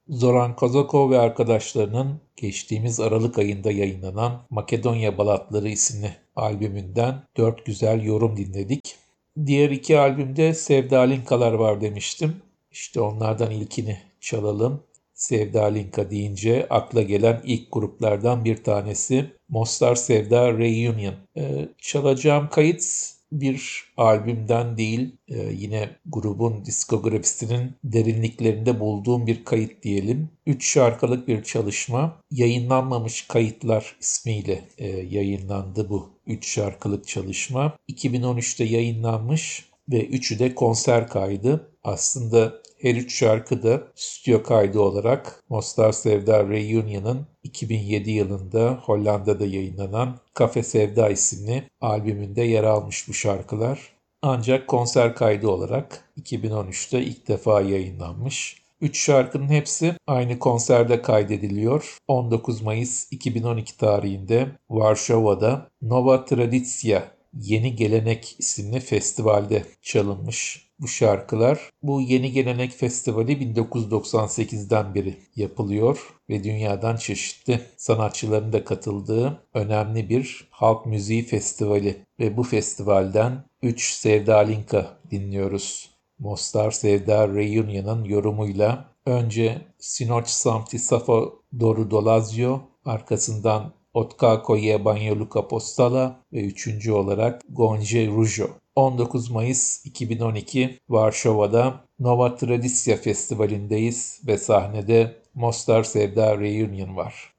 Zoran Kozakov ve arkadaşlarının geçtiğimiz Aralık ayında yayınlanan Makedonya Balatları isimli albümünden 4 güzel yorum dinledik. Diğer iki albümde Sevdalinkalar var demiştim. İşte onlardan ilkini çalalım. Sevdalinka deyince akla gelen ilk gruplardan bir tanesi Mostar Sevda Reunion. Çalacağım kayıt bir albümden değil, yine grubun diskografisinin derinliklerinde bulduğum bir kayıt diyelim. 3 şarkılık bir çalışma, Yayınlanmamış Kayıtlar ismiyle yayınlandı bu 3 şarkılık çalışma. 2013'te yayınlanmış ve üçü de konser kaydı. Aslında her üç şarkı da stüdyo kaydı olarak Mostar Sevda Reunion'ın 2007 yılında Hollanda'da yayınlanan Cafe Sevda isimli albümünde yer almış bu şarkılar. Ancak konser kaydı olarak 2013'te ilk defa yayınlanmış. Üç şarkının hepsi aynı konserde kaydediliyor. 19 Mayıs 2012 tarihinde Varşova'da Nova Tradicija Yeni Gelenek isimli festivalde çalınmış bu şarkılar. Bu Yeni Gelenek Festivali 1998'den beri yapılıyor ve dünyadan çeşitli sanatçıların da katıldığı önemli bir halk müziği festivali. Ve bu festivalden 3 Sevdalinka dinliyoruz. Mostar Sevda Reunion'ın yorumuyla önce Sinoç Samti Safo Doru Dolazio, arkasından Otkako je Banja Luka Postala ve üçüncü olarak Gonje Rujo. 19 Mayıs 2012 Varşova'da Nova Tradicija Festivali'ndeyiz ve sahnede Mostar Sevda Reunion var.